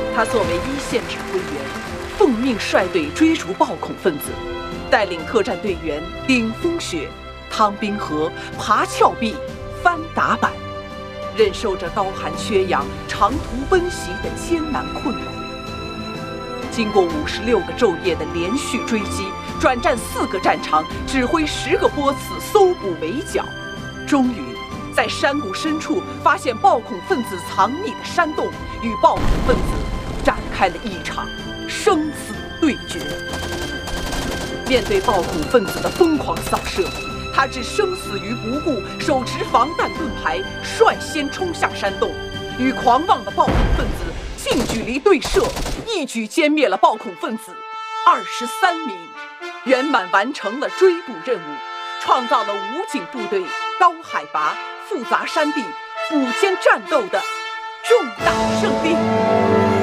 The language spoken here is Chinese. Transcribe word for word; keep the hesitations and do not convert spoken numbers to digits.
他作为一线指挥员，奉命率队追逐暴恐分子，带领特战队员顶风雪、趟冰河、爬峭壁、翻打板，忍受着高寒缺氧、长途奔袭的艰难困苦。经过五十六个昼夜的连续追击，转战四个战场，指挥十个波次搜捕围剿，终于在山谷深处发现暴恐分子藏匿的山洞，与暴恐分子展开了一场生死对决。面对暴恐分子的疯狂扫射，他置生死于不顾，手持防弹盾牌，率先冲向山洞，与狂妄的暴恐分子近距离对射，一举歼灭了暴恐分子二十三名，圆满完成了追捕任务，创造了武警部队高海拔、复杂山地补歼战斗的重大胜利。